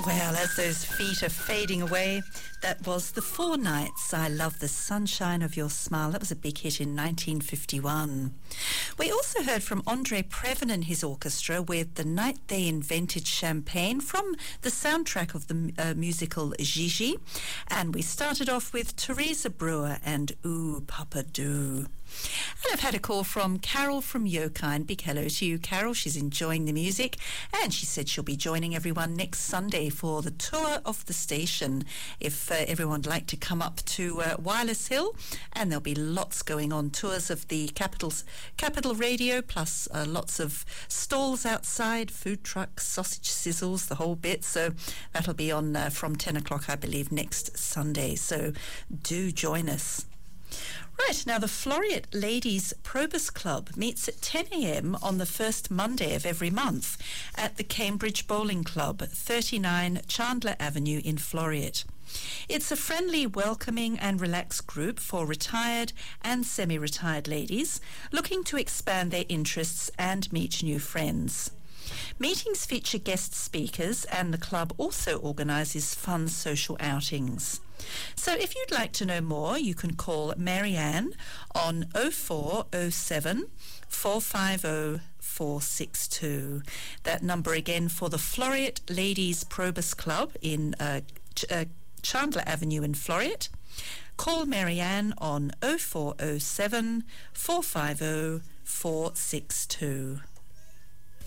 Well, as those feet are fading away, that was The Four Nights, I Love the Sunshine of Your Smile. That was a big hit in 1951. We also heard from Andre Previn and his orchestra with The Night They Invented Champagne from the soundtrack of the musical Gigi. And we started off with Teresa Brewer and Ooh, Papa Doo. And I've had a call from Carol from Yokai. Big hello to you, Carol. She's enjoying the music, and she said she'll be joining everyone next Sunday for the tour of the station if everyone would like to come up to Wireless Hill. And there'll be lots going on, tours of the Capital Radio, plus lots of stalls outside, food trucks, sausage sizzles, the whole bit. So that'll be on from 10 o'clock, I believe, next Sunday. So do join us. Right, now the Floreat Ladies Probus Club meets at 10 a.m. on the first Monday of every month at the Cambridge Bowling Club, 39 Chandler Avenue in Floreat. It's a friendly, welcoming and relaxed group for retired and semi-retired ladies looking to expand their interests and meet new friends. Meetings feature guest speakers, and the club also organises fun social outings. So if you'd like to know more, you can call Marianne on 0407 450 462. That number again for the Floreat Ladies Probus Club in Chandler Avenue in Floreat. Call Marianne on 0407 450 462.